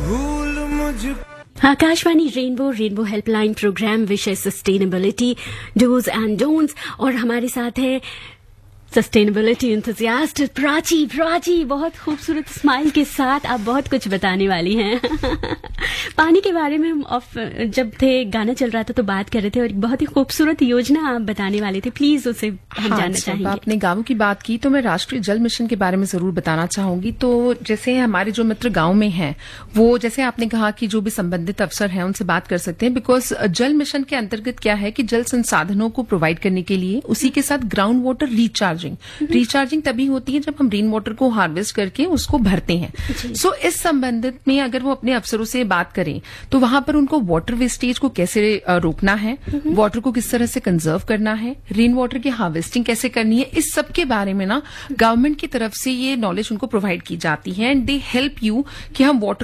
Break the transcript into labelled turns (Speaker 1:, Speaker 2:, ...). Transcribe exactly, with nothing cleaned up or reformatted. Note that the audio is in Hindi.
Speaker 1: भूल मुझ।
Speaker 2: Akashvani rainbow rainbow helpline programme विषय सस्टेनेबिलिटी डूज एंड डोंट्स, और हमारे साथ है सस्टेनेबिलिटी एंथुसियास्ट प्राची। प्राची, बहुत खूबसूरत स्माइल के साथ आप बहुत कुछ बताने वाली हैं। पानी के बारे में हम जब थे गाना चल रहा था तो बात कर रहे थे, और बहुत ही खूबसूरत योजना आप बताने वाले थे, प्लीज उसे हम
Speaker 3: हाँ,
Speaker 2: जानना चाहेंगे।
Speaker 3: आपने गांवों की बात की तो मैं राष्ट्रीय जल मिशन के बारे में जरूर बताना चाहूंगी। तो जैसे हमारे जो मित्र गांव में हैं, वो जैसे आपने कहा कि जो भी संबंधित अफसर हैं उनसे बात कर सकते हैं, बिकॉज जल मिशन के अंतर्गत क्या है कि जल संसाधनों को प्रोवाइड करने के लिए उसी के साथ ग्राउंड वाटर रिचार्जिंग रिचार्जिंग तभी होती है जब हम रेन वाटर को हार्वेस्ट करके उसको भरते हैं। सो so, इस संबंधित में अगर वो अपने अफसरों से बात करें तो वहां पर उनको वाटर वेस्टेज को कैसे रोकना है, वाटर को किस तरह से कंजर्व करना है, रेन वाटर की हार्वेस्टिंग कैसे करनी है, इस सब के बारे में ना गवर्नमेंट की तरफ से ये नॉलेज उनको प्रोवाइड की जाती है। एंड दे हेल्प यू कि हम वाटर